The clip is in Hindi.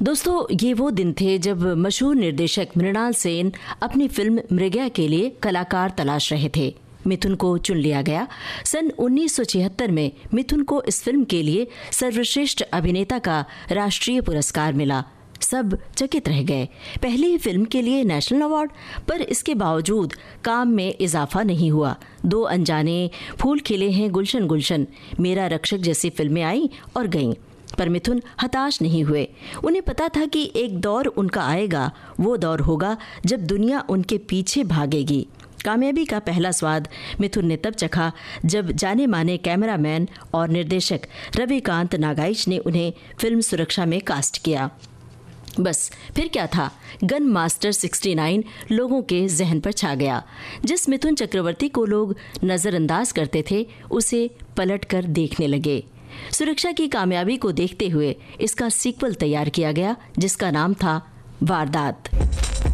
दोस्तों, ये वो दिन थे जब मशहूर निर्देशक मृणाल सेन अपनी फिल्म मृगया के लिए कलाकार तलाश रहे थे। मिथुन को चुन लिया गया। सन 1976 में मिथुन को इस फिल्म के लिए सर्वश्रेष्ठ अभिनेता का राष्ट्रीय पुरस्कार मिला। सब चकित रह गए। पहली ही फिल्म के लिए नेशनल अवार्ड, पर इसके बावजूद काम में इजाफा नहीं हुआ। दो अनजाने, फूल खिले हैं गुलशन गुलशन, मेरा रक्षक जैसी फिल्में आईं और गईं, पर मिथुन हताश नहीं हुए। उन्हें पता था कि एक दौर उनका आएगा। वो दौर होगा जब दुनिया उनके पीछे भागेगी। कामयाबी का पहला स्वाद मिथुन ने तब चखा जब जाने माने कैमरामैन और निर्देशक रविकांत नागाइच ने उन्हें फिल्म सुरक्षा में कास्ट किया। बस फिर क्या था, गन मास्टर 69 लोगों के जहन पर छा गया। जिस मिथुन चक्रवर्ती को लोग नजरअंदाज करते थे, उसे पलट कर देखने लगे। सुरक्षा की कामयाबी को देखते हुए इसका सीक्वल तैयार किया गया, जिसका नाम था वारदात।